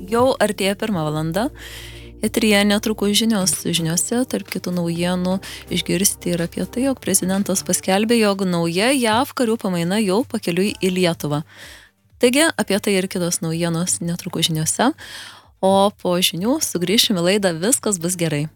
Jau artėja 1 valanda. Eteryje netrukus žiniose, tarp kitų naujienų, išgirsti ir apie tai, jog prezidentas paskelbė, jog nauja JAV karių pamaina jau pakeliui į Lietuvą. Taigi, apie tai ir kitos naujienos netrukus žiniose, o po žinių sugrįšime laidą Viskas bus gerai.